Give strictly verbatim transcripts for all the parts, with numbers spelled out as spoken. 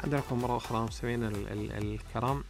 تحياتي لكم مرة أخرى مستمعينا ال- ال- الكرام.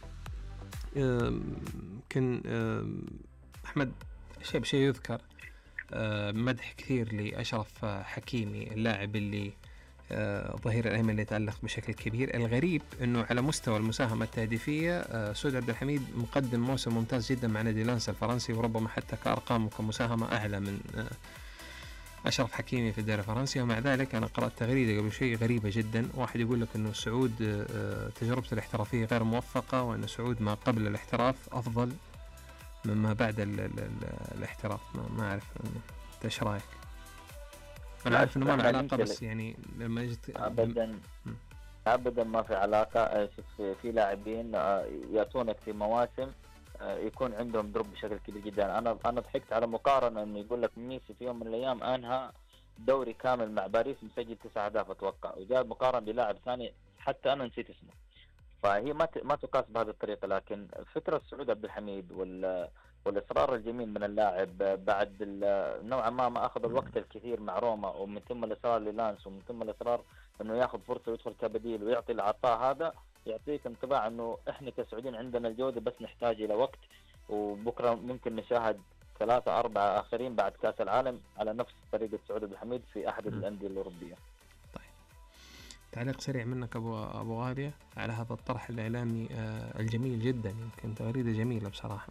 يمكن أحمد شيء بشيء يذكر أم، مدح كثير لأشرف حكيمي اللاعب اللي أه، ظهير الأيمن اللي يتألق بشكل كبير. الغريب أنه على مستوى المساهمة التهديفية أه، سعود عبد الحميد مقدم موسم ممتاز جدا مع نادي لانس الفرنسي، وربما حتى كأرقام وكمساهمة أعلى من أه، أشرف حكيمي في الدوري الفرنسي. ومع ذلك أنا قرأت تغريدة قبل شيء غريبة جدا، واحد يقول لك أنه سعود أه، تجربته الاحترافية غير موفقة، وأن سعود ما قبل الاحتراف أفضل مما بعد ال ال ال الاحتراف. ما, ما أعرف أنت إيش رأيك؟ أنا عارف إنه ما له علاقة، بس يعني لما جيت أبدا أبدا ما في علاقة. شوف في لاعبين يأتونك في مواسم يكون عندهم دروب بشكل كبير جدا. أنا أنا ضحكت على مقارنة إنه يقول لك ميسي في يوم من الأيام أنهى دوري كامل مع باريس مسجل تسع أهداف أتوقع، وجاء مقارنة بلاعب ثاني حتى أنا نسيت اسمه. فهي ما ما تقاس بهذه الطريقة. لكن فكرة سعود عبد الحميد وال والإصرار الجميل من اللاعب بعد نوعا ما ما أخذ الوقت الكثير مع روما، ومن ثم الإصرار للانس، ومن ثم الإصرار إنه يأخذ فرصة ويدخل كبديل ويعطي العطاء هذا، يعطيك انطباع إنه إحنا كسعوديين عندنا الجودة بس نحتاج إلى وقت. وبكرة ممكن نشاهد ثلاثة أربعة آخرين بعد كأس العالم على نفس طريقة سعود عبد الحميد في أحد الأندية الأوروبية. طيب، تعليق سريع منك أبو أبو غالية على هذا الطرح الإعلامي آه الجميل جدا، يمكن تغريدة جميلة بصراحة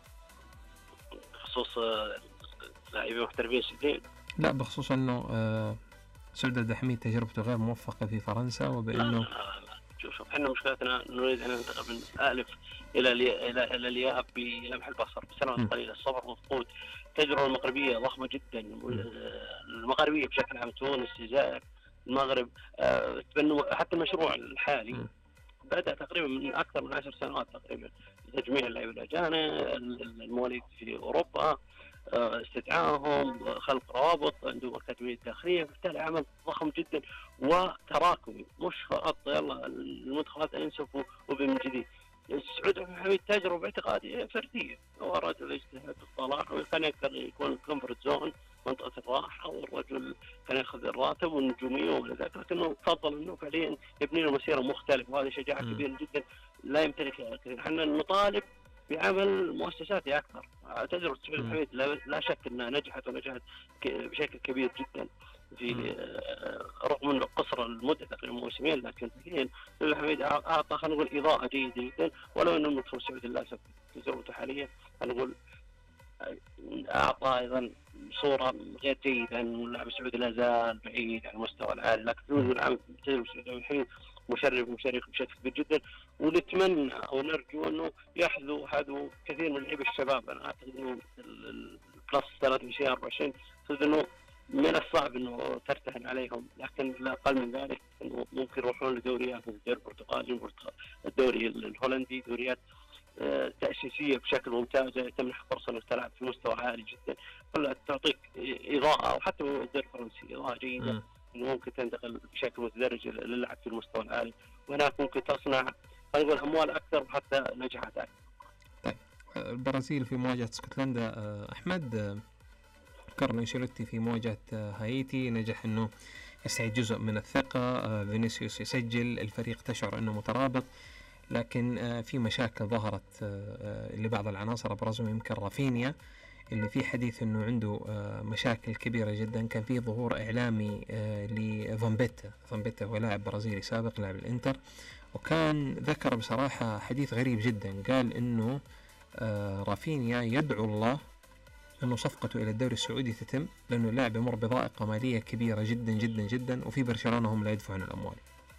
بخصوص لاعبين محترفين شديد. لا، بخصوص انه آه سعود عبد الحميد تجربته غير موفقة في فرنسا، وبانه شوف شوف احنا مشكلتنا نريد ان ننتقل من الف الى الى الى الياء بلمح البصر بسنوات قليله. الصبر مفقود. التجربه المغربيه ضخمه جدا. المغربيه بشكل عام، تونس، الجزائر، المغرب، آه حتى المشروع الحالي م. بدأ تقريبا من أكثر من عشر سنوات تقريبا تجميع اللاعبين الأجانب المواليد في أوروبا، استدعائهم، خلق روابط عندهم أكاديمية داخلية. بالتالي عمل ضخم جدا وتراكمي، مش فقط يلا المدخلات ينسفوا وبمن جديد. سعود عبد الحميد تجربة باعتقادي فردية، هو رجل يجتهد الطلاق وكان يقدر يكون كومفورت زون، منطقة الراحة، والرجل كان يأخذ الراتب والنجومية ولا ذاك، لكنه فضل إنه فعليا يبني له مسيرة مختلفة، وهذه شجاعة كبيرة جدا لا يمتلكها كثير. احنا نطالب بعمل مؤسساتي أكثر. تجربة سعود الحميد لا شك أنها نجحت ونجحت بشكل كبير جدا في رغم من قصر المدة تقريبا موسمين، لكن فعليا سعود الحميد أعطى خلينا نقول إضاءة جيدة جدا. ولو أنه المدخل سعود للأسف تجربته حاليا خلينا نقول أعطى أيضا صورة غير جيدة أن اللاعب السعودي لا زال بعيد عن المستوى العالي، لكن تجربة سعود الحميد مشرف ومشارك بشكل كبير جدا. ونتمنى أو نرجو أنه يحذو حذو كثير من لعيبة الشباب. أنا أعتقد أنه البلس ثلاثة وعشرين أربعة وعشرين أنه من الصعب أنه ترتهن عليهم، لكن لا أقل من ذلك أنه ممكن يروحون لدوريات مثل الدوري البرتغالي، الدوري الهولندي، دوريات تأسيسية بشكل ممتاز تمنح فرصة أنك تلعب في مستوى عالي جدا، كلها تعطيك إضاءة. وحتى الدوري الفرنسي إضاءة جيدة م. إنه ممكن تنتقل بشكل متدرج للعب في المستوى العالي، وهناك ممكن تصنع نقول أموال أكثر وحتى نجاحات أكثر. طيب، البرازيل في مواجهة اسكتلندا أحمد، كارلو أنشيلوتي في مواجهة هايتي نجح إنه يستعيد جزء من الثقة. فينيسيوس يسجل، الفريق تشعر إنه مترابط، لكن في مشاكل ظهرت لبعض العناصر أبرزهم يمكن رافينيا اللي في حديث أنه عنده مشاكل كبيرة جدا. كان في ظهور إعلامي لفامبيتا. فامبيتا هو لاعب برازيلي سابق لاعب الإنتر، وكان ذكر بصراحة حديث غريب جدا. قال أنه رافينيا يدعو الله أنه صفقته إلى الدوري السعودي تتم، لأنه اللاعب يمر بضائقة مالية كبيرة جدا جدا جدا، وفي برشلونة هم لا يدفعون الأموال.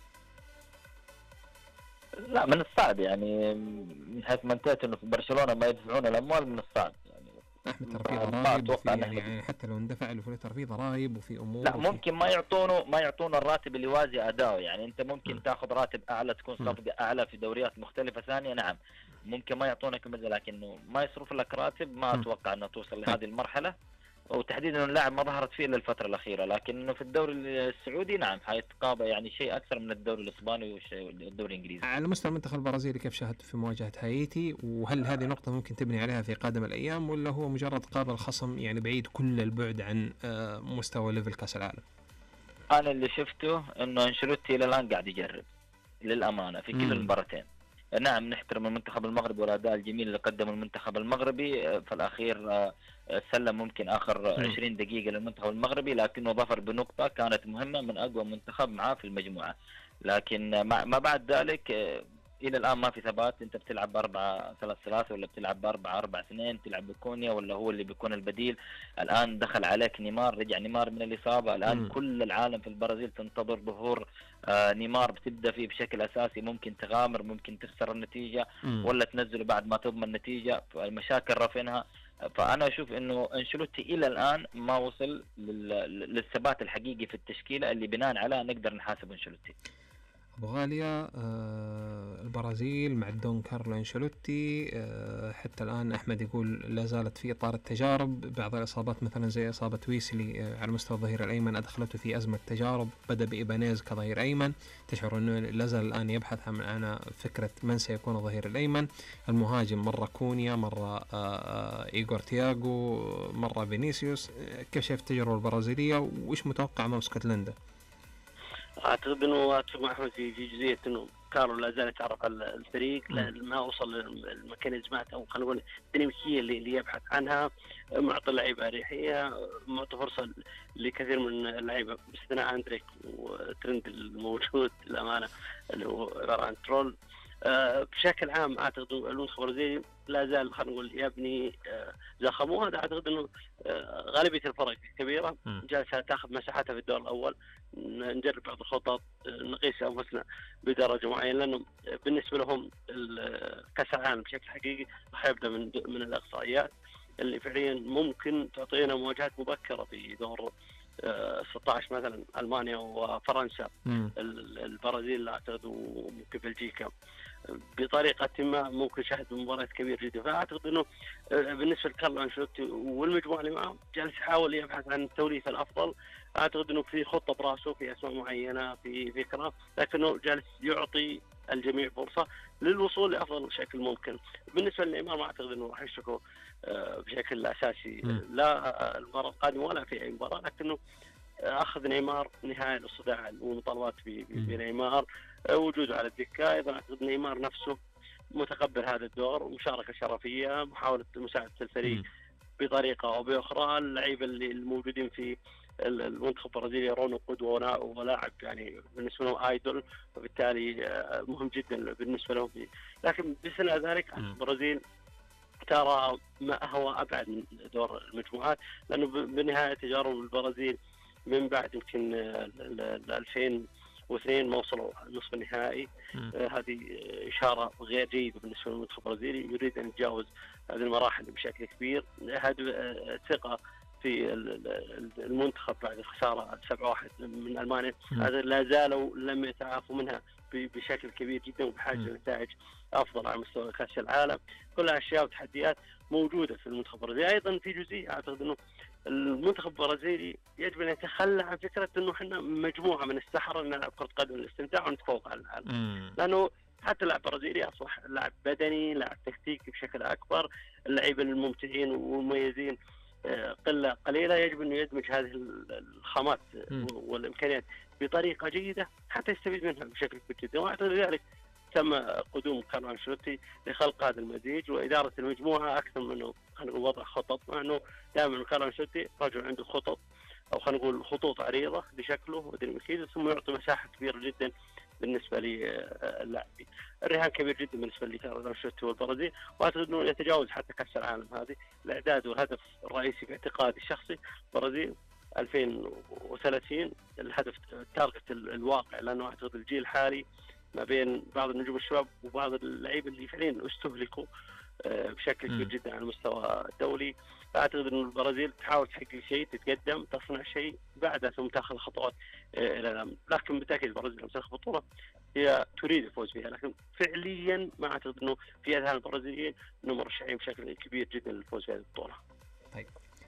لا، من الصعب يعني من حيث ما انتهت انه في برشلونة ما يدفعون الاموال، من الصعب يعني احنا ترى في ضرائب وفي يعني, يعني حتى لو اندفع له ترى في ضرائب وفي امور. لا، ممكن ما يعطونه ما يعطونه الراتب اللي يوازي اداؤه. يعني انت ممكن م. تاخذ راتب اعلى، تكون صفقة اعلى في دوريات مختلفة ثانية، نعم ممكن ما يعطونك مثل، لكنه ما يصرف لك راتب. ما م. اتوقع انه توصل لهذه المرحلة، وتحديدا اللاعب ما ظهرت فيه الا الفتره الاخيره. لكنه في الدوري السعودي نعم حيتقاضى يعني شيء اكثر من الدوري الاسباني والدوري الانجليزي. على مستوى المنتخب البرازيلي كيف شاهدت في مواجهه هايتي؟ وهل هذه نقطه ممكن تبني عليها في قادم الايام، ولا هو مجرد قابل خصم يعني بعيد كل البعد عن مستوى ليفل كاس العالم؟ انا اللي شفته انه انشيلوتي الى الان قاعد يجرب، للامانه في كل مم. المباراتين. نعم نحترم المنتخب المغربي والاداء الجميل اللي قدمه المنتخب المغربي آه، في الاخير، آه، سلم ممكن اخر مم. عشرين دقيقه للمنتخب المغربي، لكنه ظفر بنقطه كانت مهمه من اقوى منتخب معاه في المجموعه. لكن آه، ما ما بعد ذلك آه، الى الان ما في ثبات. انت بتلعب باربعة ثلاثة ثلاثة ولا بتلعب باربعة أربعة اثنين، تلعب بكونيا ولا هو اللي بيكون البديل. الان دخل عليك نيمار، رجع نيمار من الاصابه. الان مم. كل العالم في البرازيل تنتظر ظهور آه نيمار، بتبدا فيه بشكل اساسي. ممكن تغامر، ممكن تخسر النتيجه مم. ولا تنزله بعد ما تضمن النتيجه، المشاكل رافينها. فانا اشوف انه انشيلوتي الى الان ما وصل لل- للثبات الحقيقي في التشكيله اللي بناء عليها نقدر نحاسب انشيلوتي. أبو غالية، آه البرازيل مع دون كارلو أنشيلوتي آه حتى الآن أحمد يقول لا زالت في إطار التجارب. بعض الإصابات مثلا زي إصابة ويسلي آه على مستوى الظهير الأيمن أدخلته في أزمة تجارب. بدأ بإيبانيز كظهير أيمن، تشعر أنه لا زال الآن يبحث عن عن فكرة من سيكون الظهير الأيمن. المهاجم مرة كونيا، مرة آه آه إيغور تياغو، مرة فينيسيوس. آه كيف شايف التجربة البرازيلية وإيش متوقع أمام اسكتلندا؟ اعتقد انه اتفق مع احمد في في جزئيه انه كارلو لا زال يتعرف على الفريق، مم. لا ما وصل للميكانيزمات او خلينا نقول الديناميكيه اللي, اللي يبحث عنها. معطي اللعيبه اريحيه، معطي فرصه لكثير من اللعيبه باستثناء اندريك وترند الموجود للامانه اللي هو عباره عن ترول. آه، بشكل عام اعتقد المنتخب البرازيلي لا زال خلينا نقول يبني آه، زخمه. هذا اعتقد انه آه، غالبيه الفرق الكبيره مم. جالسه تاخذ مساحتها في الدور الاول. نجرب بعض الخطط، نقيس انفسنا بدرجه معينه، لانه بالنسبه لهم ال- كاس العالم بشكل حقيقي راح يبدا من من الاقصائيات اللي فعليا ممكن تعطينا مواجهات مبكره في دور آه، ستة عشر، مثلا المانيا وفرنسا، مم. ال- البرازيل اعتقد وممكن بلجيكا بطريقه ما ممكن شاهد مباريات كبيره جدا. فاعتقد انه آه، بالنسبه لكارلو انشيلوتي والمجموعه اللي معه جالس يحاول يبحث عن التوليفه الافضل. اعتقد انه في خطه براسه، في اسماء معينه، في فكره، لكنه جالس يعطي الجميع فرصه للوصول لافضل شكل ممكن. بالنسبه لنيمار ما اعتقد انه راح يشركه آه، بشكل اساسي مم. لا المباراه القادمه ولا في اي مباراه، لكنه اخذ نيمار نهايه الصداع والمطالبات ب- ب- مم. بنيمار، آه، وجوده على الدكه. ايضا اعتقد نيمار نفسه متقبل هذا الدور، مشاركه شرفيه، محاوله مساعده الفريق مم. بطريقه او باخرى. اللعيبه اللي الموجودين في ال- المنتخب البرازيلي يرونه قدوه ونا- ولاعب يعني بالنسبه لهم ايدول، وبالتالي آه، مهم جدا بالنسبه لهم فيه. لكن باستثناء ذلك مم. البرازيل ترى ما هو ابعد من دور المجموعات، لانه ب- بالنهايه تجارب البرازيل من بعد يمكن آه، ال- ال- ألفين واثنين ما وصلوا نصف النهائي. مم. آه، هذه آه، اشاره غير جيده بالنسبه للمنتخب البرازيلي، يريد ان يتجاوز هذه المراحل بشكل كبير. هذه آه، ثقه في ال- ال- المنتخب بعد الخساره سبعة واحد من المانيا، مم. هذا لا زالوا لم يتعافوا منها ب- بشكل كبير جدا، وبحاجه مم. لنتائج افضل على مستوى كاس العالم. كلها اشياء وتحديات موجوده في المنتخب البرازيلي. ايضا في جزئيه اعتقد انه المنتخب البرازيلي يجب ان يتخلى عن فكره انه احنا مجموعه من السحره نلعب كره قدم للاستمتاع ونتفوق على العالم، مم. لانه حتى اللاعب البرازيلي اصبح لاعب بدني، لاعب تكتيكي بشكل اكبر. اللعيبه الممتعين والمميزين آه، قله قليله. يجب انه يدمج هذه الخامات مم. والامكانيات بطريقه جيده حتى يستفيد منها بشكل كبير جدا. واعتقد ذلك تم قدوم كارلو انشيلوتي لخلق هذا المزيج واداره المجموعه اكثر من انه خلينا نقول وضع خطط، مع انه دائما كارلو انشيلوتي رجل عنده خطط او خلينا نقول خطوط عريضه لشكله وديناميكيته، ثم يعطي مساحه كبيره جدا بالنسبه للاعبين. الرهان كبير جدا بالنسبه لكارلو انشيلوتي والبرازيل، واعتقد انه يتجاوز حتى كاس العالم هذه. الاعداد والهدف الرئيسي باعتقادي الشخصي البرازيل ألفين وثلاثين، الهدف التارجت الواقع، لانه اعتقد الجيل الحالي ما بين بعض النجوم الشباب وبعض اللعيبه اللي فعليا استهلكوا آه، بشكل كبير جدا على المستوى الدولي. فاعتقد ان البرازيل تحاول تحقق شيء، تتقدم، تصنع شيء، بعدها ثم تاخذ خطوات آه، الى الامام. لكن بالتاكيد البرازيل لما تاخذ بطوله هي تريد الفوز بها، لكن فعليا ما اعتقد انه في اذهان البرازيليين انهم مرشحين بشكل كبير جدا للفوز بهذه البطوله. طيب،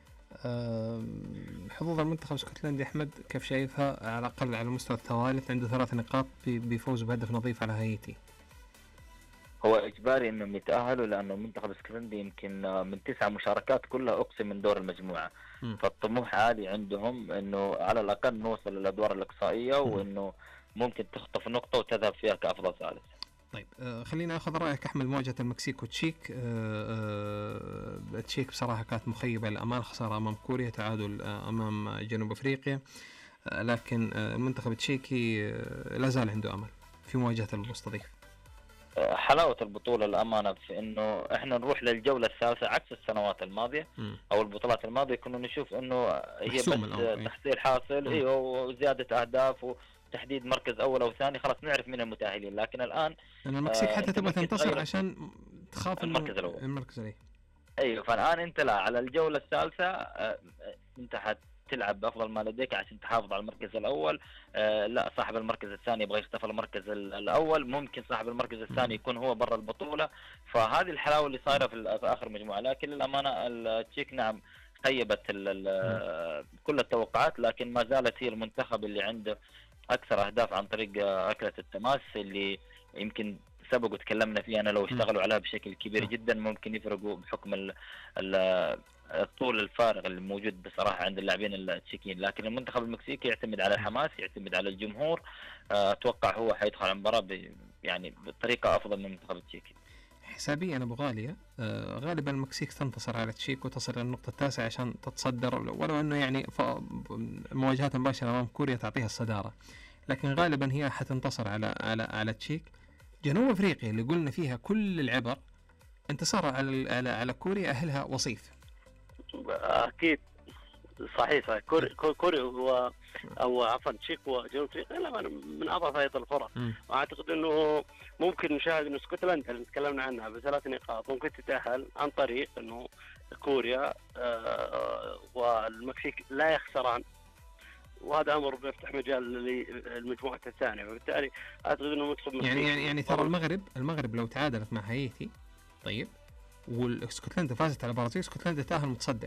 أم، حظوظ المنتخب الاسكتلندي احمد كيف شايفها؟ على الاقل على المستوى الثوالث عنده ثلاث نقاط ب- بفوز بهدف نظيف على هايتي. هو اجباري انهم يتاهلوا، لانه المنتخب الاسكتلندي يمكن آه، من تسع مشاركات كلها اقصي من دور المجموعه. م. فالطموح عالي عندهم انه على الاقل نوصل للادوار الاقصائيه، م. وانه ممكن تخطف نقطة وتذهب فيها كأفضل ثالث. طيب آه خلينا اخذ رايك احمد. مواجهه المكسيك وتشيك، آه آه تشيك بصراحه كانت مخيبه للامال، خساره امام كوريا، تعادل آه امام جنوب افريقيا، آه لكن آه المنتخب التشيكي آه لا زال عنده امل في مواجهه المستضيف. حلاوة البطولة الأمانة في إنه إحنا نروح للجولة الثالثة عكس السنوات الماضية م. أو البطولات الماضية، كنا نشوف إنه هي بس تحصيل حاصل، إيه، وزيادة أهداف وتحديد مركز أول أو ثاني، خلاص نعرف مين المتأهلين. لكن الآن المكسيك آه حتى تبغى تنتصر عشان تخاف المركز الأول. المركز الأول. أيوه، فالآن أنت لا، على الجولة الثالثة آه أنت حت تلعب بأفضل ما لديك عشان تحافظ على المركز الأول. آه لا، صاحب المركز الثاني يبغى يختفى المركز الأول، ممكن صاحب المركز الثاني يكون هو برا البطولة. فهذه الحلاوة اللي صايرة في, في آخر مجموعة. لكن للأمانة التشيك نعم خيبت كل التوقعات، لكن ما زالت هي المنتخب اللي عنده أكثر أهداف عن طريق أكلة التماس، اللي يمكن سبق وتكلمنا فيه. أنا لو اشتغلوا عليها بشكل كبير جدا ممكن يفرقوا بحكم ال ال الطول الفارغ اللي موجود بصراحة عند اللاعبين التشيكيين. لكن المنتخب المكسيكي يعتمد على الحماس، يعتمد على الجمهور. أتوقع هو حيدخل المباراة يعني بطريقة أفضل من المنتخب التشيكي. حسابيا أبو غالية آه غالبا المكسيك تنتصر على تشيك وتصل للنقطة التاسعة عشان تتصدر، ولو أنه يعني مواجهات مباشرة أمام كوريا تعطيها الصدارة، لكن غالبا هي حتنتصر على على على تشيك. جنوب أفريقيا اللي قلنا فيها كل العبر، انتصار على على على كوريا أهلها وصيف. أكيد صحيح صحيح. كوريا كوريا هو أو عفوا تشيك وجنوب أفريقيا من أضعف هذه الفرق. وأعتقد إنه ممكن نشاهد إنه اسكتلندا اللي تكلمنا عنها بثلاث نقاط ممكن تتأهل عن طريق إنه كوريا آه والمكسيك لا يخسران، وهذا امر بيفتح مجال للمجموعه الثانيه. وبالتالي اعتقد انه مدخل يعني يعني يعني ترى المغرب المغرب لو تعادلت مع هايتي طيب والاسكتلندا فازت على البرازيل، اسكتلندا تاهل متصدر.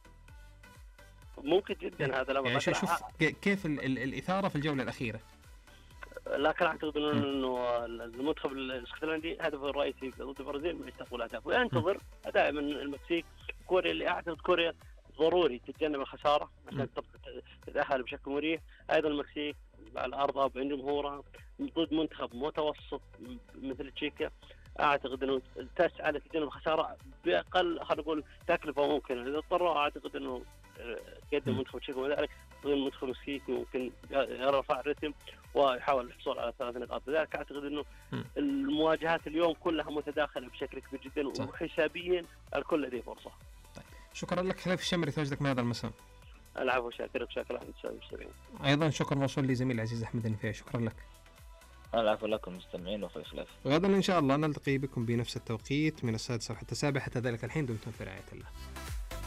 ممكن جدا هذا الامر. يعني شوف كيف ال ال الاثاره في الجوله الاخيره. لكن اعتقد انه المنتخب الاسكتلندي هدفه الرئيسي ضد البرازيل من يستقبل اهداف، وينتظر دائما المكسيك كوريا اللي اعتقد كوريا ضروري تتجنب الخساره عشان تتاهل بشكل مريح. ايضا المكسيك على ارضها وبين جمهورها ضد منتخب متوسط مثل تشيكيا، اعتقد انه تسعى لتجنب الخساره باقل خلينا نقول تكلفه ممكن. اذا اضطروا اعتقد انه يقدم منتخب تشيكيا، وذلك المنتخب المكسيكي ممكن يرفع الرتم ويحاول الحصول على ثلاث نقاط. لذلك اعتقد انه المواجهات اليوم كلها متداخله بشكل كبير جدا، صح. وحسابيا الكل لديه فرصه. شكرا لك خليفة الشمري تواجدك معنا هذا المساء. العفو، شاكرك شكرا للمستمعين. ايضا شكر موصول لي زميل العزيز احمد النفيع، شكرا لك. العفو لكم مستمعين وفي خلاف. غدا ان شاء الله نلتقي بكم بنفس التوقيت من السادسة وحتى السابعة. حتى ذلك الحين دمتم في رعاية الله.